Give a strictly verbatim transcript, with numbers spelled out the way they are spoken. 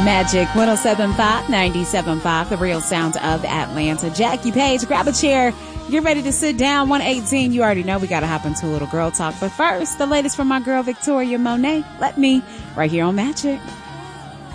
Magic one oh seven point five, ninety-seven point five, the real sound of Atlanta. Jackie Page, grab a chair. You're ready to sit down. one eighteen, you already know we got to hop into a little girl talk. But first, the latest from my girl Victoria Monet. Let me, right here on Magic.